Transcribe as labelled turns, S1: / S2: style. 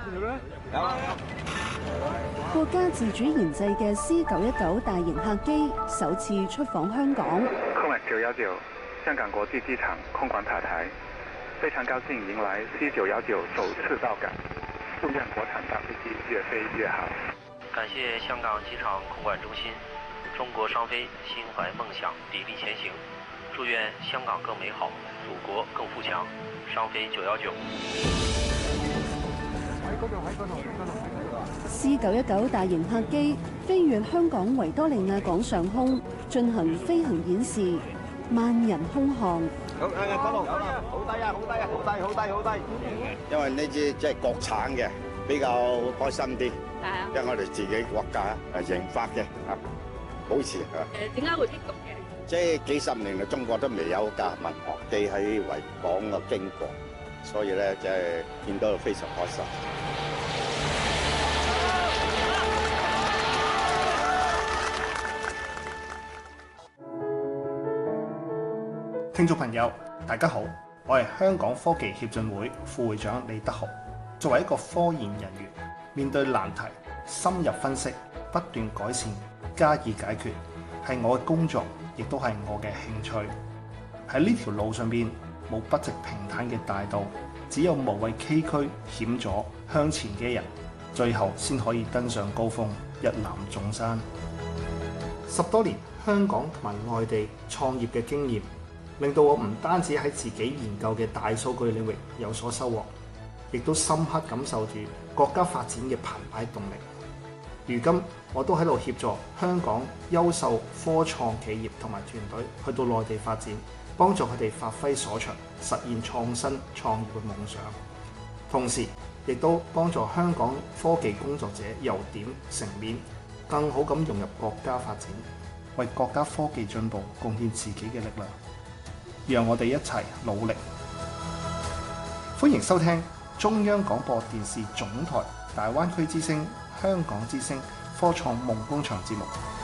S1: 國家自主研製嘅 C919大型客機首次出訪香港。
S2: 空管919香港國際機場空管塔台，非常高興迎來 C919首次到港，祝願國產大飛機越飛越好。
S3: 感謝香港機場空管中心，中國商飛心懷夢想，砥礪前行。祝願香港更美好，祖國更富強。商飛919。
S1: C919大型客機飛越香港維多利亞港上空，進行飛行演示，萬人空巷。
S4: 好低啊！好低啊！好低啊！好低！好低！好低！因為呢支即係國產嘅，比較開心啲。係啊。因為我哋自己國家研發嘅啊，保持啊。
S5: 點解會激動嘅？
S4: 即係幾十年嚟，中國都未有架民航機喺維港嘅經過，所以咧即係見到非常開心。
S6: 聽眾朋友，大家好，我係香港科技協進會副會長李德豪。作為一個科研人員，面對難題，深入分析，不斷改善，加以解決，係我嘅工作，亦都係我嘅興趣。喺呢條路上邊，冇筆直平坦嘅大道，只有無畏崎嶇險阻向前嘅人，最後先可以登上高峰，一覽眾山。10多年香港同埋外地創業嘅經驗，令到我唔單止喺自己研究嘅大數據領域有所收穫，亦都深刻感受住國家發展嘅澎湃動力。如今我都喺度協助香港優秀科創企業同埋團隊去到內地發展，幫助佢哋發揮所長，實現創新創業嘅夢想。同時亦都幫助香港科技工作者由點成面，更好咁融入國家發展，為國家科技進步貢獻自己嘅力量。讓我哋一齊努力。歡迎收聽中央廣播電視總台大灣區之聲、香港之聲科創夢工場節目。